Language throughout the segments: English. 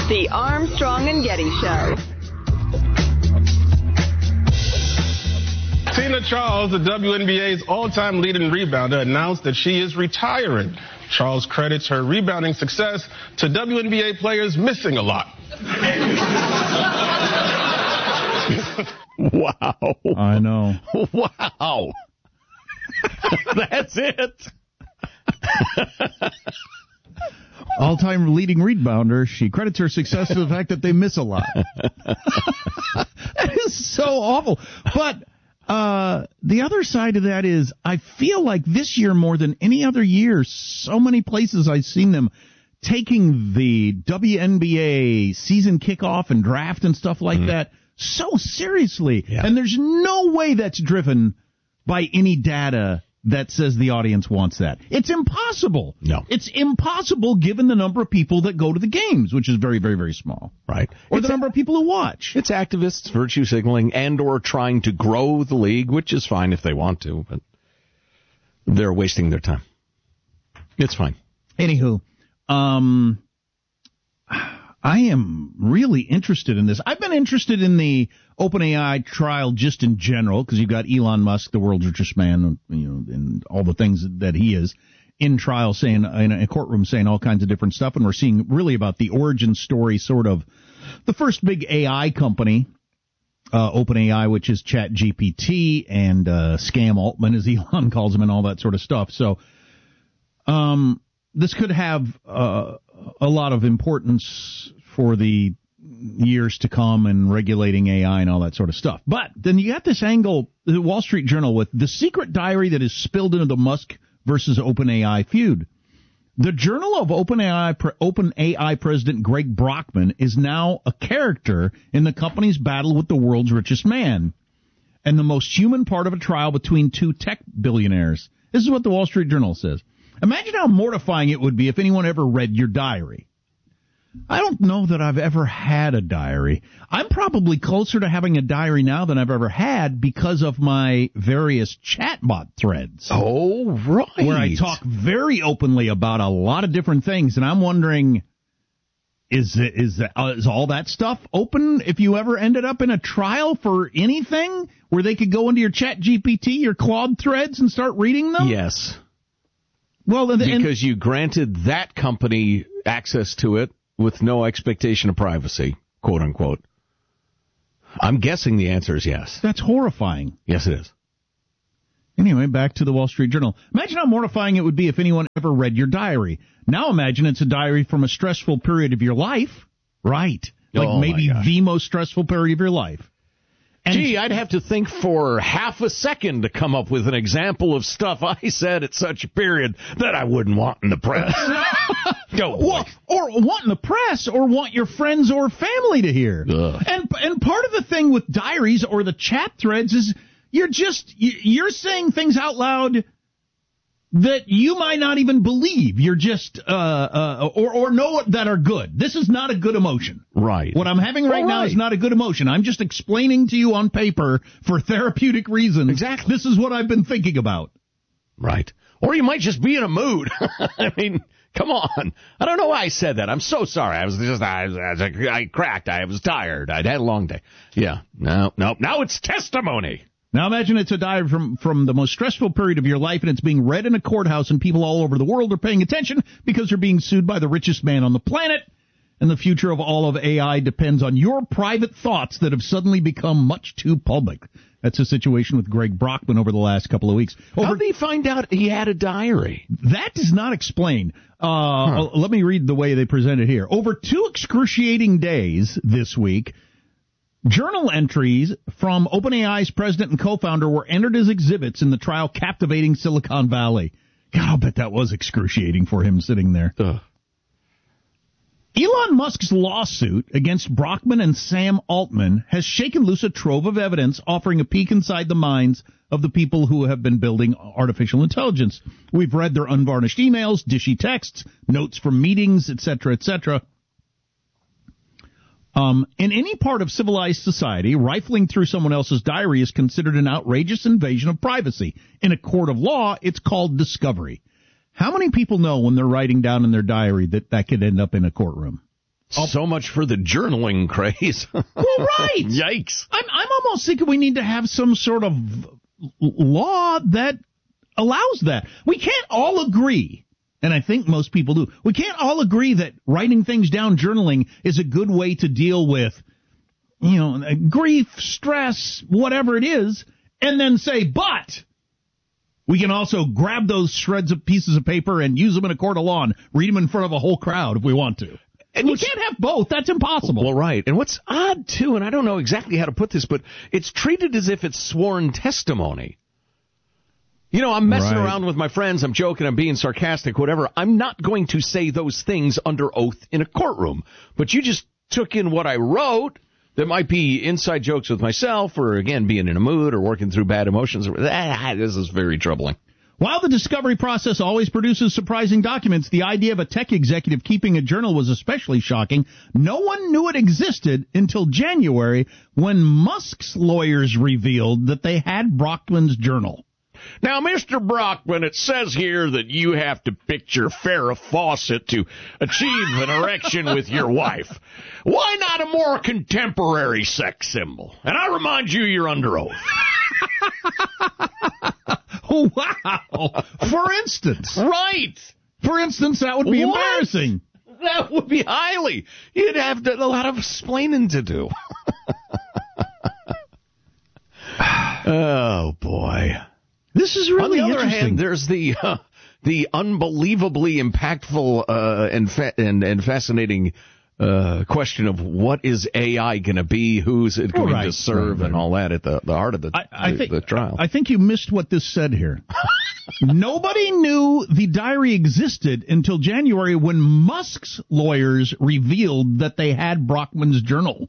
The Armstrong and Getty Show. Tina Charles, the WNBA's all-time leading rebounder, announced that she is retiring. Charles credits her rebounding success to WNBA players missing a lot. Wow. I know. Wow. That's it. All-time leading rebounder. She credits her success to the fact that they miss a lot. That is so awful. But the other side of that is I feel like this year more than any other year, so many places I've seen them taking the WNBA season kickoff and draft and stuff like that so seriously. Yeah. And there's no way that's driven by any data that says the audience wants that. It's impossible. No. It's impossible given the number of people that go to the games, which is very, very, very small. Right. Or the number of people who watch. It's activists, virtue signaling, and or trying to grow the league, which is fine if they want to, but they're wasting their time. It's fine. Anywho, I am really interested in this. I've been interested in the OpenAI trial just in general because you've got Elon Musk, the world's richest man, and all the things that he is in trial saying, in a courtroom saying all kinds of different stuff. And we're seeing really about the origin story, sort of the first big AI company, OpenAI, which is ChatGPT and Scam Altman, as Elon calls him, and all that sort of stuff. So, this could have a lot of importance for the years to come and regulating AI and all that sort of stuff. But then you got this angle, the Wall Street Journal, with the secret diary that is spilled into the Musk versus OpenAI feud. The Journal of OpenAI President Greg Brockman is now a character in the company's battle with the world's richest man and the most human part of a trial between two tech billionaires. This is what the Wall Street Journal says. Imagine how mortifying it would be if anyone ever read your diary. I don't know that I've ever had a diary. I'm probably closer to having a diary now than I've ever had because of my various chatbot threads. Oh, right. Where I talk very openly about a lot of different things, and I'm wondering, is all that stuff open if you ever ended up in a trial for anything where they could go into your ChatGPT, your Claude threads, and start reading them? Yes. Well, because you granted that company access to it with no expectation of privacy, quote unquote. I'm guessing the answer is yes. That's horrifying. Yes, it is. Anyway, back to the Wall Street Journal. Imagine how mortifying it would be if anyone ever read your diary. Now imagine it's a diary from a stressful period of your life. Right. Like maybe the most stressful period of your life. And gee, I'd have to think for half a second to come up with an example of stuff I said at such a period that I wouldn't want in the press. Or want in the press, or want your friends or family to hear. Ugh. And part of the thing with diaries or the chat threads is you're saying things out loud that you might not even believe. You're just or know that are good. This is not a good emotion. Right. What I'm having right now is not a good emotion. I'm just explaining to you on paper for therapeutic reasons. Exactly. This is what I've been thinking about. Right. Or you might just be in a mood. I mean, come on. I don't know why I said that. I'm so sorry. I cracked. I was tired. I'd had a long day. Yeah. No. Now it's testimony. Now imagine it's a diary from the most stressful period of your life, and it's being read in a courthouse, and people all over the world are paying attention because they're being sued by the richest man on the planet, and the future of all of AI depends on your private thoughts that have suddenly become much too public. That's a situation with Greg Brockman over the last couple of weeks. How did he find out he had a diary? That does not explain. Let me read the way they present it here. Over 2 excruciating days this week, journal entries from OpenAI's president and co-founder were entered as exhibits in the trial captivating Silicon Valley. God, I'll bet that was excruciating for him sitting there. Ugh. Elon Musk's lawsuit against Brockman and Sam Altman has shaken loose a trove of evidence offering a peek inside the minds of the people who have been building artificial intelligence. We've read their unvarnished emails, dishy texts, notes from meetings, etc., etc. In any part of civilized society, rifling through someone else's diary is considered an outrageous invasion of privacy. In a court of law, it's called discovery. How many people know when they're writing down in their diary that could end up in a courtroom? So much for the journaling craze. Well, right. Yikes. I'm almost thinking we need to have some sort of law that allows that. We can't all agree, and I think most people do, we can't all agree that writing things down, journaling, is a good way to deal with, grief, stress, whatever it is, and then say, but we can also grab those shreds of pieces of paper and use them in a court of law and read them in front of a whole crowd if we want to. And we can't have both. That's impossible. Well, right. And what's odd, too, and I don't know exactly how to put this, but it's treated as if it's sworn testimony. I'm messing around with my friends, I'm joking, I'm being sarcastic, whatever. I'm not going to say those things under oath in a courtroom. But you just took in what I wrote that might be inside jokes with myself, or, again, being in a mood or working through bad emotions. This is very troubling. While the discovery process always produces surprising documents, the idea of a tech executive keeping a journal was especially shocking. No one knew it existed until January, when Musk's lawyers revealed that they had Brockman's journal. Now, Mr. Brockman, it says here that you have to picture Farrah Fawcett to achieve an erection with your wife. Why not a more contemporary sex symbol? And I remind you, you're under oath. Wow. For instance. Right. For instance, that would be embarrassing. That would be highly. You'd have a lot of explaining to do. Oh, boy. This is really interesting. On the other hand, there's the unbelievably impactful and fascinating question of what is AI going to be, who's it going to serve, and all that at the heart of the trial. I think you missed what this said here. Nobody knew the diary existed until January, when Musk's lawyers revealed that they had Brockman's journal.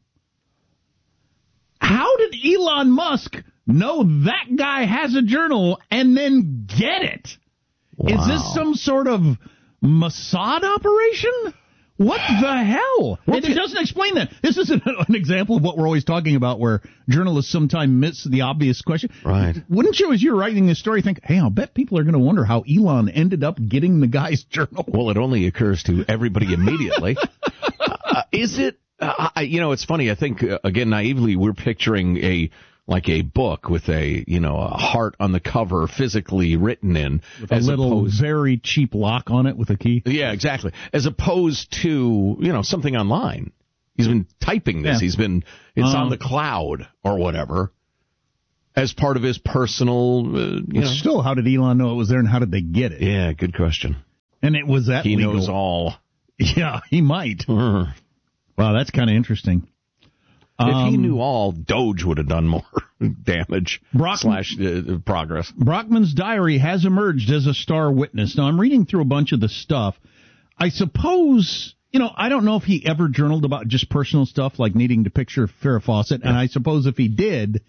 How did Elon Musk know that guy has a journal and then get it? Wow. Is this some sort of Mossad operation? What the hell? It doesn't explain that. This is an example of what we're always talking about, where journalists sometimes miss the obvious question. Right. Wouldn't you, as you're writing this story, think, hey, I'll bet people are going to wonder how Elon ended up getting the guy's journal? Well, it only occurs to everybody immediately. Is it? It's funny. I think, again, naively, we're picturing a book with a heart on the cover, physically written in, with a little very cheap lock on it with a key. Yeah, exactly. As opposed to something online. He's been typing this. Yeah. It's on the cloud or whatever, as part of his personal. Still, how did Elon know it was there, and how did they get it? Yeah, good question. And it was that he legal. Knows all. Yeah, he might. Wow, that's kind of interesting. If he knew all, Doge would have done more damage / progress. Brockman's diary has emerged as a star witness. Now, I'm reading through a bunch of the stuff. I suppose, I don't know if he ever journaled about just personal stuff like needing to picture Farrah Fawcett. Yeah. And I suppose if he did,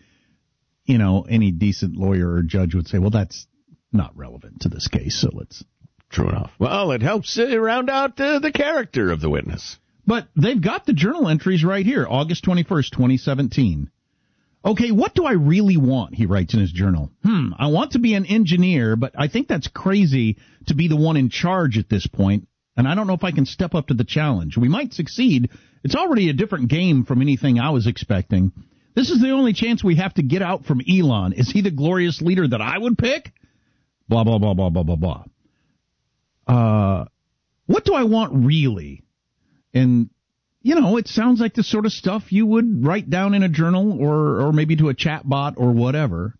any decent lawyer or judge would say, well, that's not relevant to this case, so let's... True enough. Well, it helps round out the character of the witness. But they've got the journal entries right here, August 21st, 2017. Okay, what do I really want, he writes in his journal. I want to be an engineer, but I think that's crazy to be the one in charge at this point, and I don't know if I can step up to the challenge. We might succeed. It's already a different game from anything I was expecting. This is the only chance we have to get out from Elon. Is he the glorious leader that I would pick? Blah, blah, blah, blah, blah, blah, blah. What do I want really? And, it sounds like the sort of stuff you would write down in a journal or maybe to a chat bot or whatever.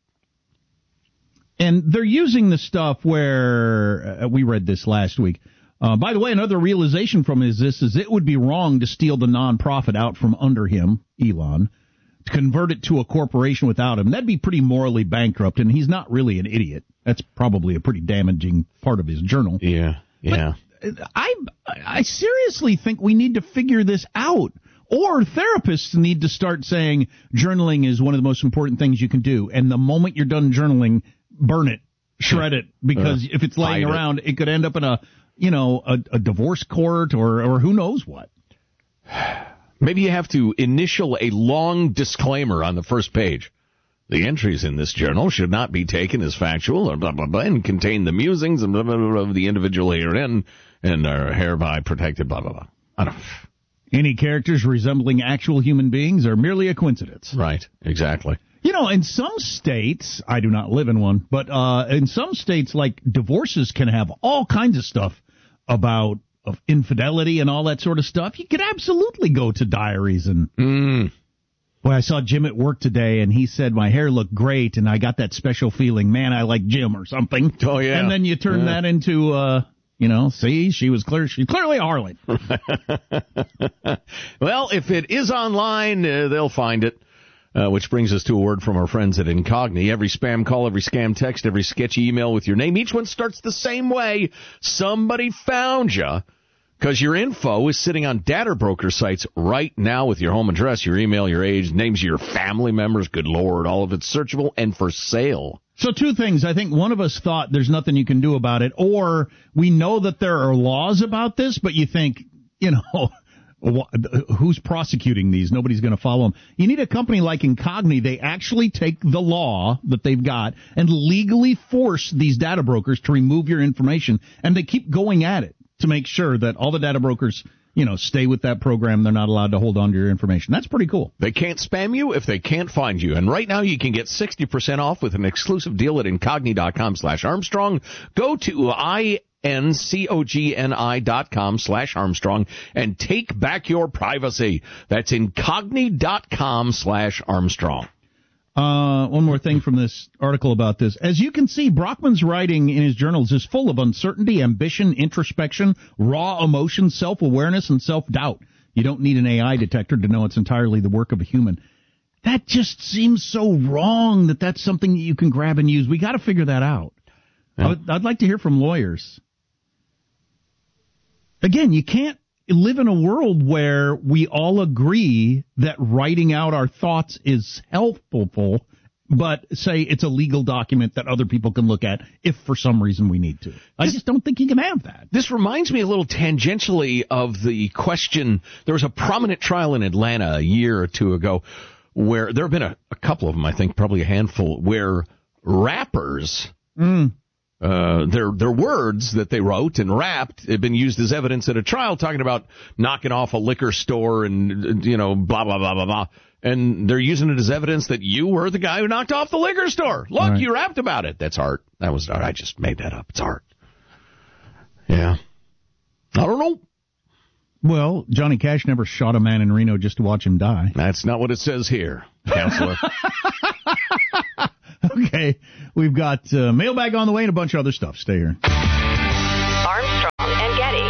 And they're using the stuff where we read this last week. By the way, another realization from is it would be wrong to steal the nonprofit out from under him, Elon, to convert it to a corporation without him. That'd be pretty morally bankrupt, and he's not really an idiot. That's probably a pretty damaging part of his journal. Yeah. But I seriously think we need to figure this out. Or therapists need to start saying journaling is one of the most important things you can do. And the moment you're done journaling, burn it, shred it, because if it's laying around, it could end up in a divorce court or who knows what. Maybe you have to initial a long disclaimer on the first page. The entries in this journal should not be taken as factual or blah, blah, blah, and contain the musings and blah, blah, blah, of the individual herein and are hereby protected, blah, blah, blah. I don't know. Any characters resembling actual human beings are merely a coincidence. Right, exactly. You know, in some states, I do not live in one, but in some states, like, divorces can have all kinds of stuff about of infidelity and all that sort of stuff. You could absolutely go to diaries and... Boy, I saw Jim at work today, and he said my hair looked great, and I got that special feeling, man, I like Jim or something. Oh, yeah. And then you turn that into... she's clearly a harlot. Well, if it is online, they'll find it. Which brings us to a word from our friends at Incogni. Every spam call, every scam text, every sketchy email with your name, each one starts the same way. Somebody found you because your info is sitting on data broker sites right now with your home address, your email, your age, names of your family members. Good Lord, all of it's searchable and for sale. So two things. I think one of us thought there's nothing you can do about it, or we know that there are laws about this, but you think, who's prosecuting these? Nobody's going to follow them. You need a company like Incogni. They actually take the law that they've got and legally force these data brokers to remove your information, and they keep going at it to make sure that all the data brokers, stay with that program. They're not allowed to hold on to your information. That's pretty cool. They can't spam you if they can't find you. And right now you can get 60% off with an exclusive deal at Incogni.com/Armstrong. Go to Incogni.com/Armstrong and take back your privacy. That's Incogni.com/Armstrong. One more thing from this article about this. As you can see, Brockman's writing in his journals is full of uncertainty, ambition, introspection, raw emotion, self-awareness, and self-doubt. You don't need an AI detector to know it's entirely the work of a human. That just seems so wrong that that's something that you can grab and use. We got to figure that out. Yeah. I'd like to hear from lawyers. Again, you can't live in a world where we all agree that writing out our thoughts is helpful, but say it's a legal document that other people can look at if for some reason we need to. I just don't think you can have that. This reminds me a little tangentially of the question. There was a prominent trial in Atlanta a year or two ago where there have been a couple of them, I think probably a handful, where rappers... Their words that they wrote and rapped have been used as evidence at a trial talking about knocking off a liquor store and, blah, blah, blah, blah, blah. And they're using it as evidence that you were the guy who knocked off the liquor store. Look, right. You rapped about it. That's art. That was art. I just made that up. It's art. Yeah. I don't know. Well, Johnny Cash never shot a man in Reno just to watch him die. That's not what it says here, counselor. Okay, we've got mailbag on the way and a bunch of other stuff. Stay here. Armstrong and Getty.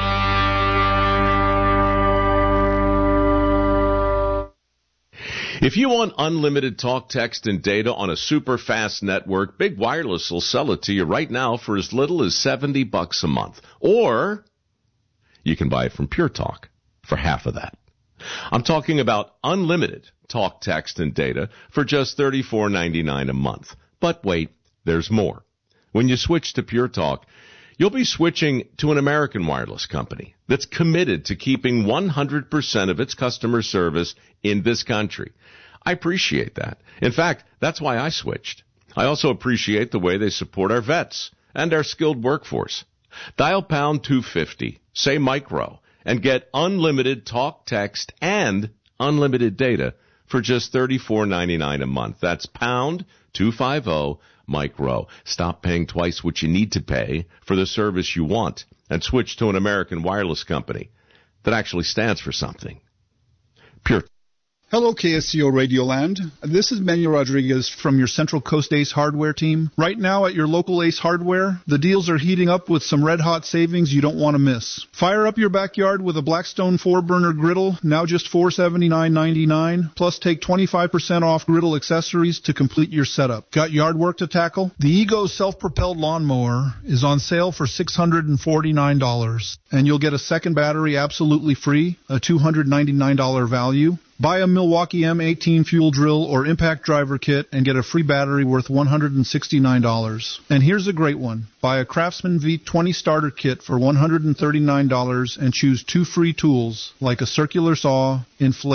If you want unlimited talk, text, and data on a super fast network, Big Wireless will sell it to you right now for as little as $70 a month. Or you can buy it from Pure Talk for half of that. I'm talking about unlimited talk, text, and data for just $34.99 a month. But wait, there's more. When you switch to Pure Talk, you'll be switching to an American wireless company that's committed to keeping 100% of its customer service in this country. I appreciate that. In fact, that's why I switched. I also appreciate the way they support our vets and our skilled workforce. Dial pound 250, say micro, and get unlimited talk, text, and unlimited data for just $34.99 a month. That's pound 250 micro. Stop paying twice what you need to pay for the service you want and switch to an American wireless company that actually stands for something. Pure. Hello, KSCO Radioland. This is Manny Rodriguez from your Central Coast Ace Hardware team. Right now at your local Ace Hardware, the deals are heating up with some red-hot savings you don't want to miss. Fire up your backyard with a Blackstone 4-burner griddle, now just $479.99, plus take 25% off griddle accessories to complete your setup. Got yard work to tackle? The Ego self-propelled lawnmower is on sale for $649, and you'll get a second battery absolutely free, a $299 value. Buy a Milwaukee M18 fuel drill or impact driver kit and get a free battery worth $169. And here's a great one. Buy a Craftsman V20 starter kit for $139 and choose 2 free tools like a circular saw, inflator,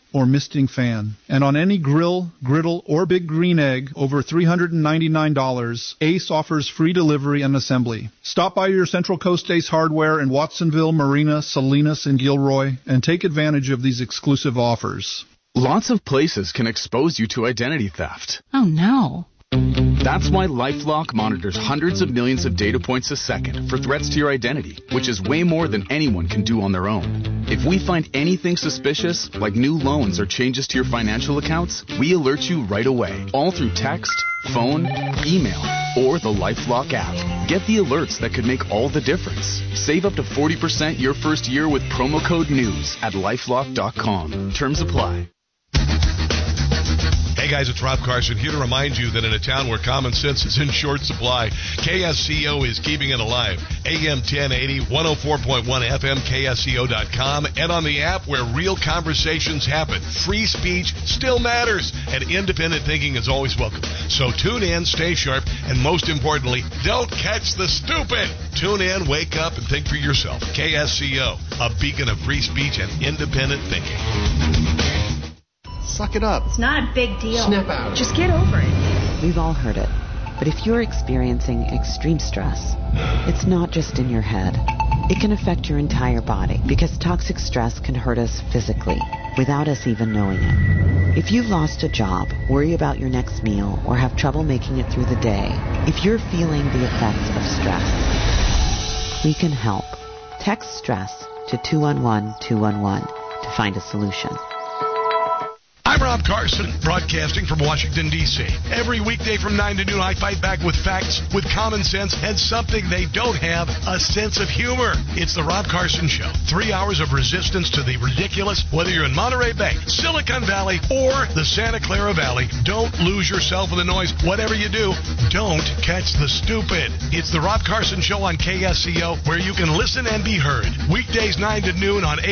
or misting fan. And on any grill, griddle, or big green egg over $399, Ace offers free delivery and assembly. Stop by your Central Coast Ace Hardware in Watsonville, Marina, Salinas, and Gilroy and take advantage of these exclusive offers. Lots of places can expose you to identity theft. Oh, no. That's why LifeLock monitors hundreds of millions of data points a second for threats to your identity, which is way more than anyone can do on their own. If we find anything suspicious, like new loans or changes to your financial accounts, we alert you right away, all through text, phone, email, or the LifeLock app. Get the alerts that could make all the difference. Save up to 40% your first year with promo code NEWS at LifeLock.com. Terms apply. Hey guys, it's Rob Carson here to remind you that in a town where common sense is in short supply, KSCO is keeping it alive. AM 1080, 104.1 FM, KSCO.com, and on the app where real conversations happen. Free speech still matters, and independent thinking is always welcome. So tune in, stay sharp, and most importantly, don't catch the stupid. Tune in, wake up, and think for yourself. KSCO, a beacon of free speech and independent thinking. Suck it up. It's not a big deal. Snap out. Just get over it. We've all heard it. But if you're experiencing extreme stress, it's not just in your head. It can affect your entire body because toxic stress can hurt us physically without us even knowing it. If you've lost a job, worry about your next meal, or have trouble making it through the day, if you're feeling the effects of stress, we can help. Text stress to 211-211 to find a solution. I'm Rob Carson, broadcasting from Washington, D.C. Every weekday from 9 to noon, I fight back with facts, with common sense, and something they don't have, a sense of humor. It's the Rob Carson Show. 3 hours of resistance to the ridiculous, whether you're in Monterey Bay, Silicon Valley, or the Santa Clara Valley. Don't lose yourself in the noise. Whatever you do, don't catch the stupid. It's the Rob Carson Show on KSCO, where you can listen and be heard. Weekdays 9 to noon on